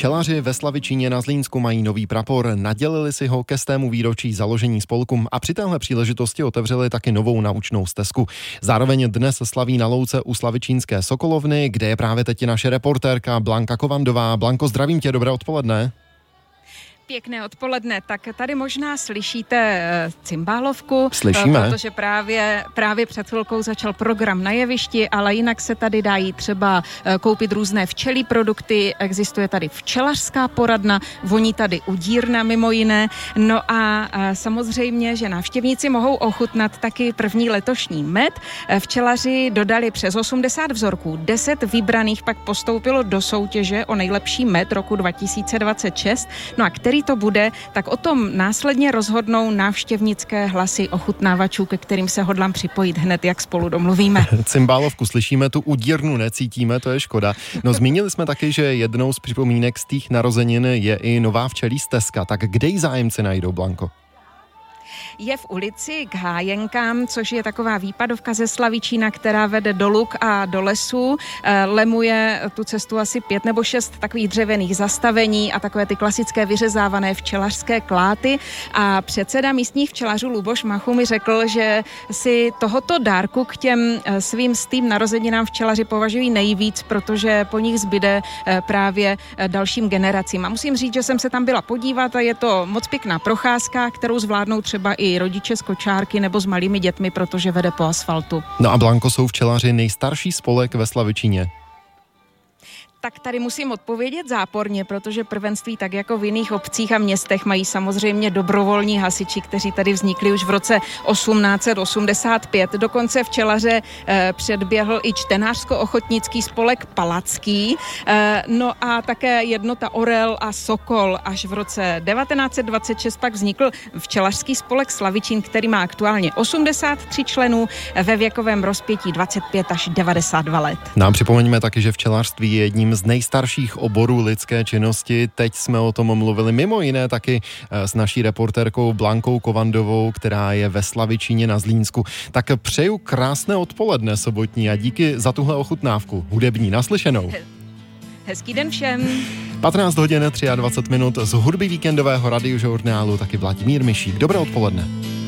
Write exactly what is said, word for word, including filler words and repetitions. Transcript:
Včelaři ve Slavičíně na Zlínsku mají nový prapor, nadělili si ho ke stému výročí založení spolku a při téhle příležitosti otevřeli taky novou naučnou stezku. Zároveň dnes slaví na louce u slavičínské Sokolovny, kde je právě teď naše reportérka Blanka Kovandová. Blanko, zdravím tě, dobré odpoledne. Pěkné odpoledne, tak tady možná slyšíte cymbálovku. Slyšíme. Protože právě, právě před chvilkou začal program na jevišti, ale jinak se tady dají třeba koupit různé včelí produkty, existuje tady včelařská poradna, voní tady udírna mimo jiné. No a samozřejmě, že návštěvníci mohou ochutnat taky první letošní med. Včelaři dodali přes osmdesát vzorků, deset vybraných pak postoupilo do soutěže o nejlepší med roku dva tisíce dvacet šest. No a který to bude, tak o tom následně rozhodnou návštěvnické hlasy ochutnávačů, ke kterým se hodlám připojit hned, jak spolu domluvíme. Cymbálovku slyšíme, tu udírnu necítíme, to je škoda. No zmínili jsme taky, že jednou z připomínek z těch narozenin je i nová včelí stezka. Tak kde ji zájemci najdou, Blanko? Je v ulici k Hájenkám, což je taková výpadovka ze Slavičína, která vede do luk a do lesů. Lemuje tu cestu asi pět nebo šest takových dřevěných zastavení a takové ty klasické vyřezávané včelařské kláty. A předseda místních včelařů Luboš Machu mi řekl, že si tohoto dárku k těm svým stým narozeninám včelaři považují nejvíc, protože po nich zbyde právě dalším generacím. A musím říct, že jsem se tam byla podívat a je to moc pěkná procházka, kterou zvládnou třeba i rodiče z kočárky nebo s malými dětmi, protože vede po asfaltu. No a Blanko, jsou včelaři nejstarší spolek ve Slavičíně? Tak tady musím odpovědět záporně, protože prvenství, tak jako v jiných obcích a městech, mají samozřejmě dobrovolní hasiči, kteří tady vznikli už v roce osmnáct set osmdesát pět. Dokonce včelaře eh, předběhl i čtenářsko-ochotnický spolek Palacký, eh, no a také jednota Orel a Sokol. Až v roce devatenáct set dvacet šest pak vznikl včelařský spolek Slavičín, který má aktuálně osmdesát tři členů ve věkovém rozpětí dvacet pět až devadesát dva let. Nám připomeňme taky, že včelařství je jedním z nejstarších oborů lidské činnosti. Teď jsme o tom mluvili mimo jiné taky s naší reportérkou Blankou Kovandovou, která je ve Slavičíně na Zlínsku. Tak přeju krásné odpoledne sobotní a díky za tuhle ochutnávku hudební. Naslyšenou. Hezký den všem. patnáct hodin dvacet tři minut z hudby víkendového radiožurnálu taky Vladimír Mišík. Dobré odpoledne.